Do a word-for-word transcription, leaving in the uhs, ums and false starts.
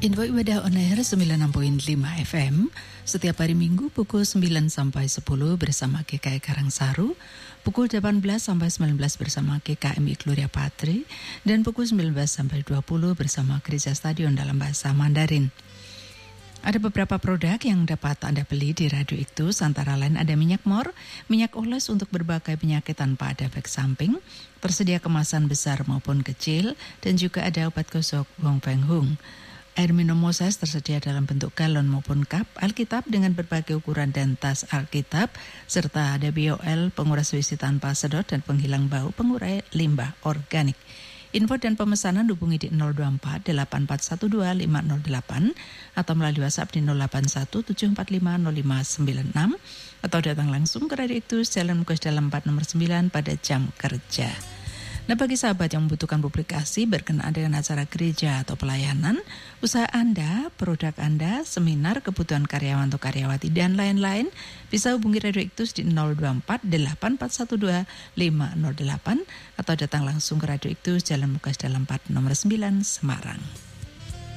Info Ibadah On Air sembilan puluh enam koma lima F M setiap hari Minggu pukul sembilan sampai sepuluh bersama G K I Karangsaru, pukul delapan belas sampai sembilan belas bersama G K M I Gloria Patri, dan pukul sembilan belas sampai dua puluh bersama Gereja Stadion dalam bahasa Mandarin. Ada beberapa produk yang dapat Anda beli di Radio Iktus, antara lain ada minyak mor, minyak oles untuk berbagai penyakit tanpa ada efek samping, tersedia kemasan besar maupun kecil, dan juga ada obat gosok Wong Feng Hung. Air minum Moses tersedia dalam bentuk galon maupun cup, Alkitab dengan berbagai ukuran dan tas Alkitab, serta ada B O L, penguras W C tanpa sedot dan penghilang bau, pengurai limbah organik. Info dan pemesanan hubungi di nol dua empat delapan empat satu dua lima nol delapan atau melalui WhatsApp di nol delapan satu tujuh empat lima nol lima sembilan enam atau datang langsung ke Radio Iktus Jalan Mukas Dalam empat nomor sembilan pada jam kerja. Nah, bagi sahabat yang membutuhkan publikasi berkenaan dengan acara gereja atau pelayanan, usaha Anda, produk Anda, seminar, kebutuhan karyawan atau karyawati, dan lain-lain, bisa hubungi Radio Iktus di nol dua empat delapan empat satu dua lima nol delapan atau datang langsung ke Radio Iktus Jalan Mukas Dalam empat nomor sembilan Semarang.